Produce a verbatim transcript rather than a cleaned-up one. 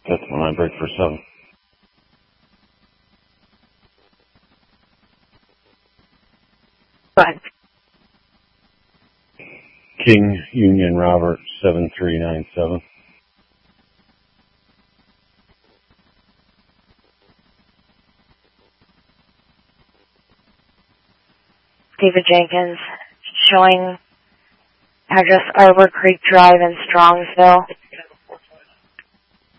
That's when I break for seven. Right. King Union Robert seven three nine seven. David Jenkins, showing address Arbor Creek Drive in Strongsville.